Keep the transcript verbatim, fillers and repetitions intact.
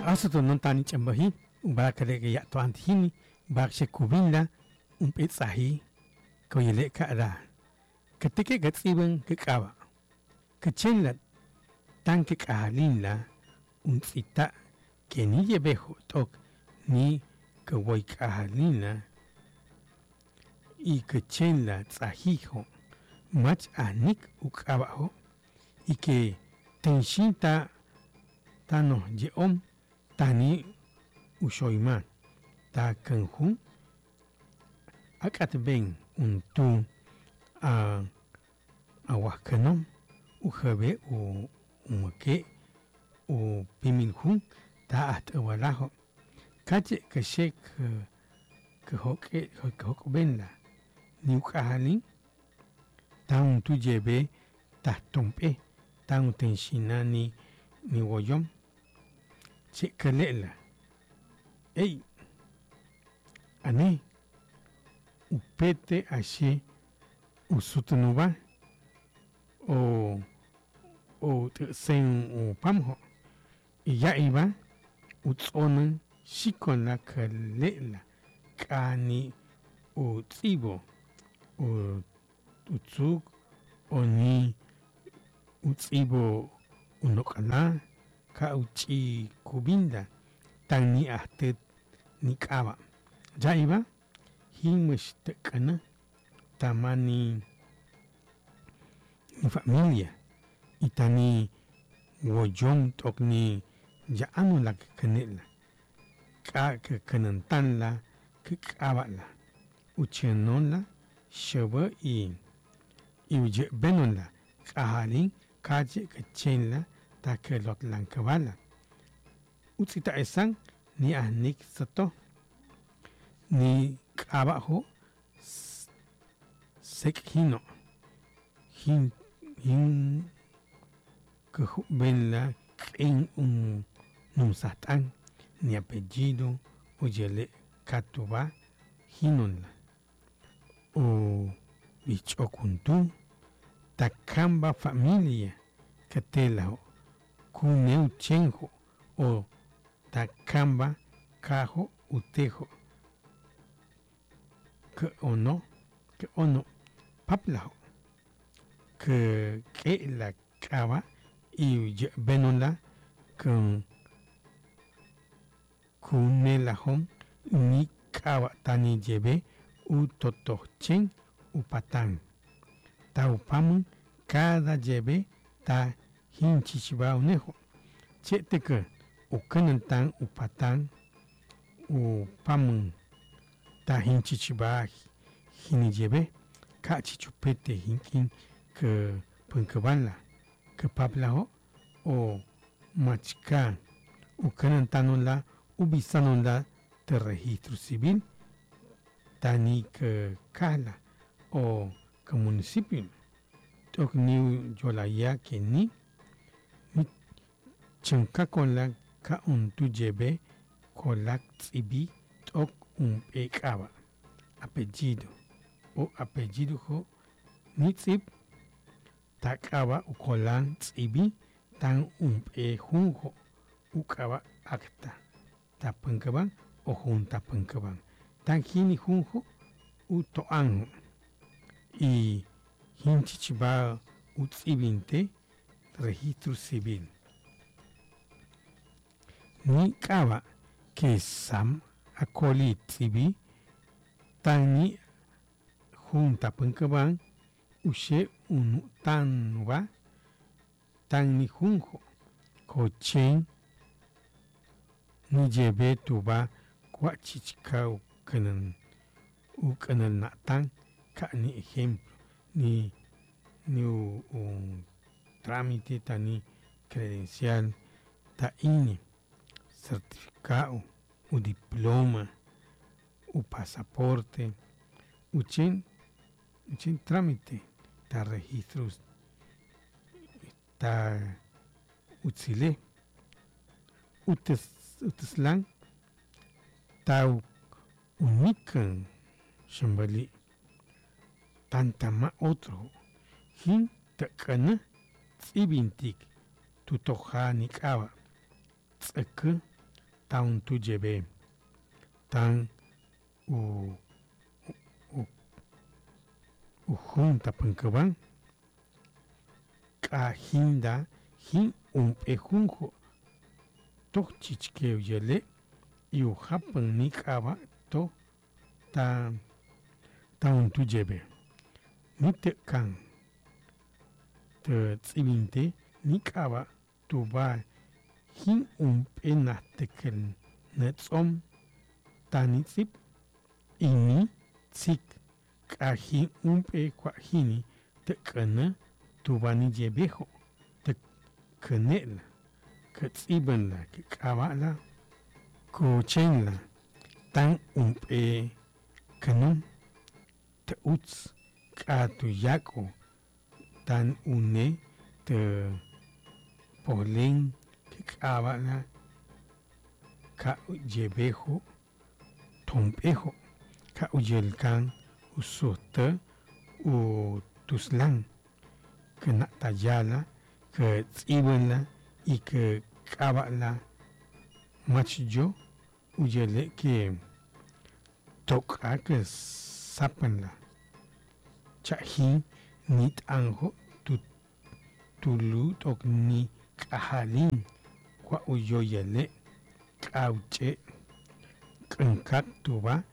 asoto non tani chambahi ba kale ke ya to antini ba she kubinda un petsahi ko yele ka da katike gatsibin ka kawa ka chenla tan ke kalinla un tsita ke ni yebeho tok ni ka wai kalinla y que chenla tsahijo mach anik ukabaho y que tenshinta tano yeom tani ushoima ta kanjun akat ben un tu a awakanom ujabe u umake u piminjun ta at awalajo kache kashek que hoke hoke benla ni ukahalin tan tu lleve ta tompe tan tenshinani ni woyom che kalela ey ane upete ashe usutunuba o o sen o pamho y ya iba utsonen shikona kalela kani utsibo u utsuk oni utsibo unokana ka uchi kubinda tani ahtet ni kaba jaiba himish tekana tamani ni familia itani wojon tokni ya anu la kanela ka ka kanantan la que cabala uchenonla shaba y y uje benonla kahalin kaje que chenla ta que lot lankabala utsita esan ni anik sato ni kabajo sekhino hin hin que benla en un numsatan ni apellido ujele katuba hinonla o bichokuntu takamba familia katela kuneu chenjo o takamba kajo utejo que ono que ono paplajo que que la cava y benonla con kunela home ni kawa tani lleve u totochen upatan ta upamun cada lleve ta hinchichiba unejo chete que ukanantan upatan upamun ta hinchichiba hini lleve ka chichupete hinkin que punkabanla que paplao o machka ukanantanonla ubisanonla de registro civil tani que kala o que municipio tok ni yolaya que ni ni chanka con la ka un tu lleve kolak tsibi tok un pekaba apellido o apellido jo ni tsib takaba u kolan tsibi tan un pejunjo ukaba acta tapankaban o junta pankaban tan hini junjo utoan y hinchichiba utsibinte registro civil ni kaba que sam akoli tsibi tani junta pankaban ushe un tanwa tan ni junjo cochen ni lleve tuba cuachichkau kanan u kanan natan ka ni ejemplo ni ni un trámite ta ni credencial ta ini certificado u diploma u pasaporte u chen chen trámite ta registros ta utsile utes utslan tau unikan shambali tantama otro hin takana tsibintik tutoja nikaba tsaka tan tu lleve tan u u u junta pancaban kahinda hin un pejunjo to chichkeu yele y u hapan ni kaba to ta tan tu lleve ni te kan te tsibinte ni kaba tu ba hin un pena tekel netsom tanitsip ini tsik kahin un pe kwahini te kana tu bani llevejo te kanela que tsiban la que kaba la cochen la tan un pe canon te uts ka tu yako tan une te polen que kaba la ka llevejo tompejo ka uyelkan usota u tuslan que natayala que tsiban la y que kaba la machillo uyele que toca que sapan la chahi nit anjo tu tulu tok ni kahalin kwa uyo yele kauche kankak tuba